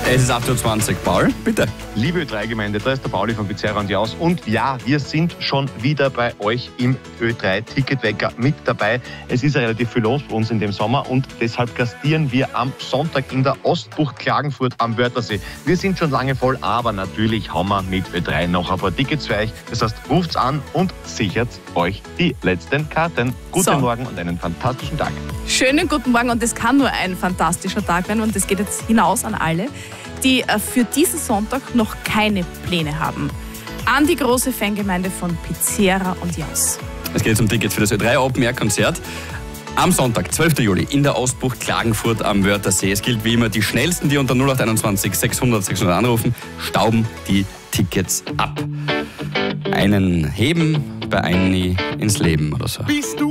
Es ist 8:20 Uhr. Paul, bitte. Liebe Ö3-Gemeinde, da ist der Pauli von Pizzeria und Jaus. Und ja, wir sind schon wieder bei euch im Ö3-Ticketwecker mit dabei. Es ist ja relativ viel los bei uns in dem Sommer und deshalb gastieren wir am Sonntag in der Ostbucht Klagenfurt am Wörthersee. Wir sind schon lange voll, aber natürlich haben wir mit Ö3 noch ein paar Tickets für euch. Das heißt, ruft's an und sichert euch die letzten Karten. Guten Morgen und einen fantastischen Tag. Schönen guten Morgen und es kann nur ein fantastischer Tag werden und das geht jetzt hinaus an alle, die für diesen Sonntag noch keine Pläne haben. An die große Fangemeinde von Pizzeria und Jaus. Es geht um Tickets für das Ö3 Open Air Konzert. Am Sonntag, 12. Juli, in der Ostbucht Klagenfurt am Wörthersee. Es gilt wie immer, die Schnellsten, die unter 0821 600 600 anrufen, stauben die Tickets ab. Einen heben, bei einem ins Leben oder so.